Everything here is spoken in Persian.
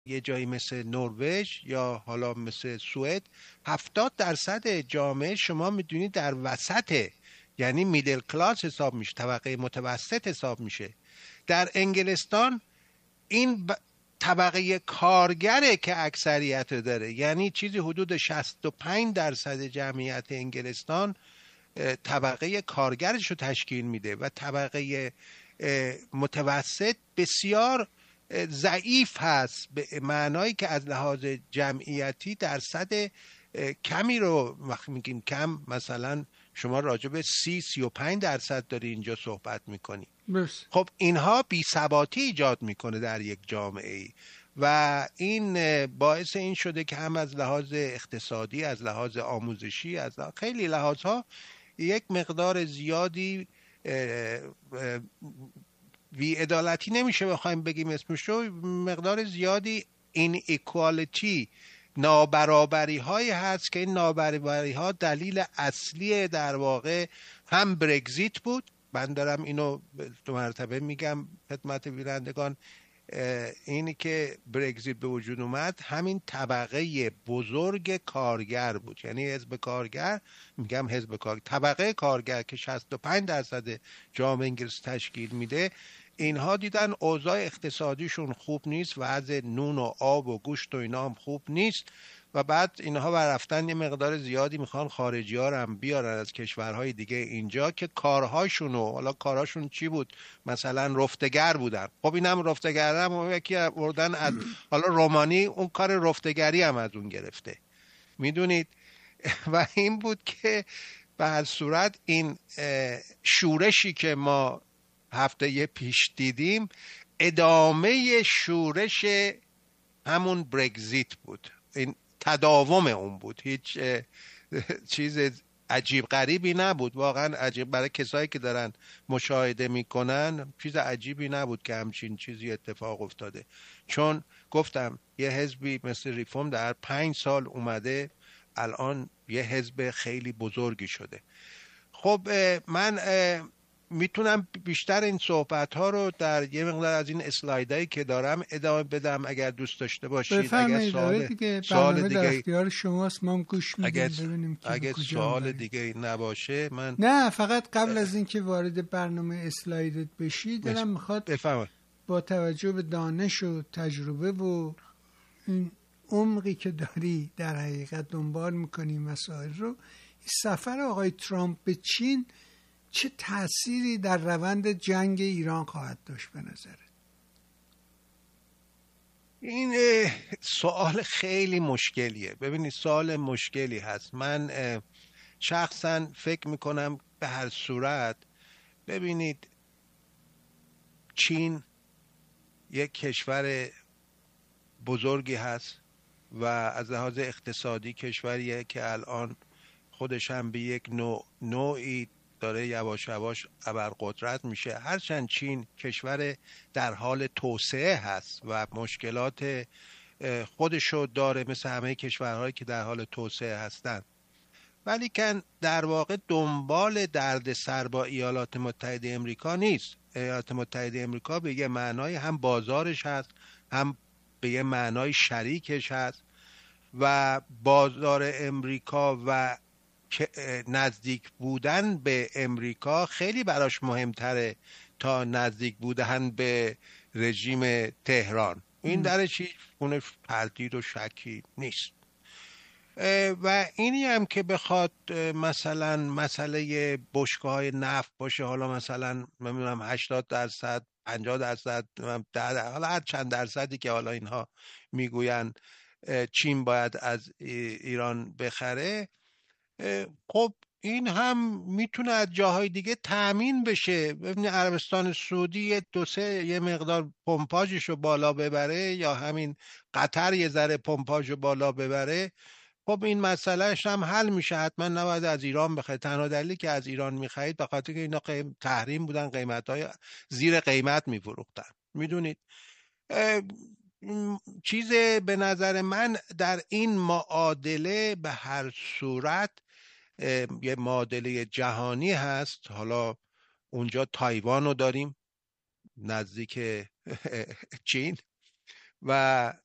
یه جایی مثل نروژ یا حالا مثل سوئد 70% جامعه شما میدونید در وسطه، یعنی میدل کلاس حساب میشه، طبقه متوسط حساب میشه. در انگلستان این طبقه کارگره که اکثریت داره، یعنی چیزی حدود 65% جمعیت انگلستان طبقه کارگرش رو تشکیل میده و طبقه متوسط بسیار ضعیف هست، به معنایی که از لحاظ جمعیتی درصد کمی رو وقتی میگیم کم، مثلا شما راجع به 30-35% داری اینجا صحبت میکنی. خب اینها بی‌ثباتی ایجاد میکنه در یک جامعه ای و این باعث این شده که هم از لحاظ اقتصادی، از لحاظ آموزشی، از خیلی لحاظها یک مقدار زیادی بی‌عدالتی نمیشه بخوایم بگیم اسمش رو، مقدار زیادی این ایکوالتی، نابرابری هایی هست که این نابرابری ها دلیل اصلی در واقع هم برگزیت بود. من دارم اینو دو مرتبه میگم خدمت بینندگان، اینی که برگزیت به وجود اومد همین طبقه بزرگ کارگر بود، یعنی حزب کارگر، میگم حزب کارگر، طبقه کارگر که 65% جامعه انگلیس تشکیل میده، اینها دیدن اوضاع اقتصادیشون خوب نیست، وضع نون و آب و گوشت و اینا هم خوب نیست و بعد اینها برفتن یه مقدار زیادی میخوان خارجی ها رو هم بیارن از کشورهای دیگه اینجا که کارهاشونو، حالا کارهاشون چی بود، مثلا رفتگر بودن، خب اینم رفتگر هم یکی بردن از حالا رومانی، اون کار رفتگری هم از اون گرفته، میدونید. و این بود که به هر صورت این شورشی که ما هفته پیش دیدیم ادامه شورش همون برگزیت بود، این تداوم اون بود، هیچ چیز عجیب غریبی نبود، واقعا عجیب برای کسایی که دارن مشاهده میکنن چیز عجیبی نبود که همچین چیزی اتفاق افتاده، چون گفتم یه حزبی مثل ریفورم در 5 سال اومده الان یه حزب خیلی بزرگی شده. خب من میتونم بیشتر این صحبت ها رو در یه مقدار از این اسلایدایی که دارم ادامه بدم اگر دوست داشته باشید. اگر سوال دیگه در اختیار شماست، ما هم گوش میدیم ببینیم که اگر سوال دیگه نباشه من نه، فقط قبل از اینکه وارد برنامه اسلایدت بشی دلم میخواد با توجه به دانش و تجربه و این عمقی که داری در حقیقت دنبال میکنی مسائل رو، سفر آقای ترامپ به چین چه تأثیری در روند جنگ ایران خواهد داشت به نظرت؟ این سوال خیلی مشکلیه. ببینید سوال مشکلی هست. من شخصا فکر میکنم به هر صورت، ببینید چین یک کشور بزرگی هست و از لحاظ اقتصادی کشوریه که الان خودش هم به یک نوعی داره یواش یواش ابرقدرت میشه، هرچند چین کشور در حال توسعه هست و مشکلات خودشو داره مثل همه کشورهایی که در حال توسعه هستند، ولی که در واقع دنبال دردسر با ایالات متحده امریکا نیست. ایالات متحده امریکا به یه معنای هم بازارش هست، هم به یه معنای شریکش هست و بازار امریکا و نزدیک بودن به امریکا خیلی براش مهمتره تا نزدیک بودن به رژیم تهران. این درش هیچ گونه تردید و شکی نیست. و اینی هم که بخواد مثلا مسئله بشکه‌های نفت باشه، حالا مثلا نمیدونم 80%، 50%، حالا هر چند درصدی که حالا اینها میگوین چین باید از ایران بخره، خب این هم میتونه از جاهای دیگه تأمین بشه. ببینید عربستان سعودی یه مقدار پمپاژشو بالا ببره، یا همین قطر یه ذره پمپاژو بالا ببره، خب این مسئلهش هم حل میشه. حتما نباید از ایران بخرید. تنها دلیلی که از ایران میخرید به خاطر که اینا تحریم بودن، قیمت‌های زیر قیمت میفروختن. میدونید چیز به نظر من در این معادله به هر صورت یه معادله جهانی هست. حالا اونجا تایوان رو داریم نزدیک چین و